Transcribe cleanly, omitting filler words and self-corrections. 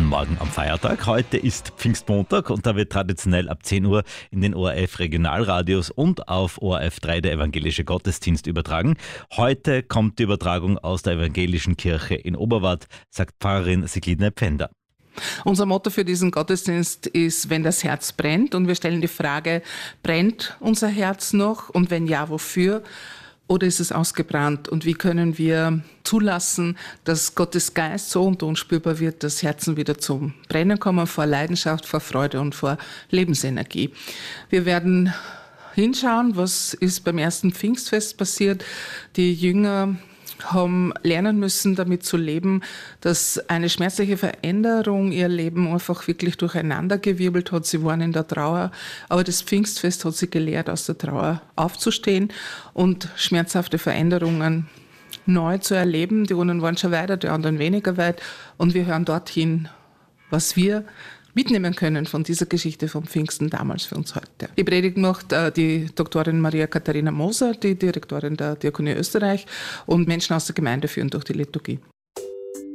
Morgen am Feiertag. Heute ist Pfingstmontag und da wird traditionell ab 10 Uhr in den ORF Regionalradios und auf ORF 3 der evangelische Gottesdienst übertragen. Heute kommt die Übertragung aus der evangelischen Kirche in Oberwart, sagt Pfarrerin Sigline Pfänder. Unser Motto für diesen Gottesdienst ist, wenn das Herz brennt. Und wir stellen die Frage, brennt unser Herz noch? Und wenn ja, wofür? Oder ist es ausgebrannt? Und wie können wir zulassen, dass Gottes Geist so unter uns spürbar wird, dass Herzen wieder zum Brennen kommen, vor Leidenschaft, vor Freude und vor Lebensenergie? Wir werden hinschauen, was ist beim ersten Pfingstfest passiert. Die Jünger haben lernen müssen, damit zu leben, dass eine schmerzliche Veränderung ihr Leben einfach wirklich durcheinandergewirbelt hat. Sie waren in der Trauer, aber das Pfingstfest hat sie gelehrt, aus der Trauer aufzustehen und schmerzhafte Veränderungen neu zu erleben. Die einen waren schon weiter, die anderen weniger weit. Und wir hören dorthin, was wir mitnehmen können von dieser Geschichte vom Pfingsten damals für uns heute. Die Predigt macht die Doktorin Maria Katharina Moser, die Direktorin der Diakonie Österreich, und Menschen aus der Gemeinde führen durch die Liturgie.